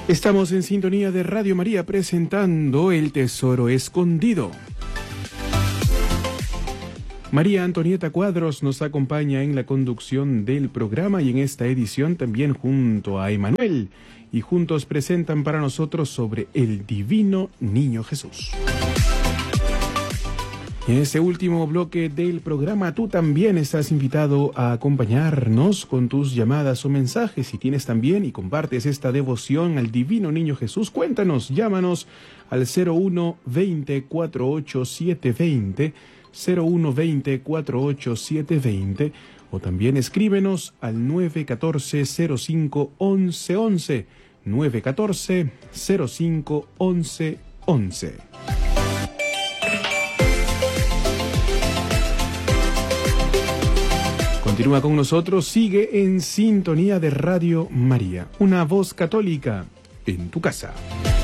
Estamos en sintonía de Radio María presentando El Tesoro Escondido. María Antonieta Cuadros nos acompaña en la conducción del programa y en esta edición también junto a Emanuel, y juntos presentan para nosotros sobre el Divino Niño Jesús. En este último bloque del programa, tú también estás invitado a acompañarnos con tus llamadas o mensajes. Si tienes también y compartes esta devoción al Divino Niño Jesús, cuéntanos, llámanos al 01 20 48 720, 01 20 48 720, o también escríbenos al 914 05 11 11, 914 05 11 11. Continúa con nosotros, sigue en sintonía de Radio María, una voz católica en tu casa.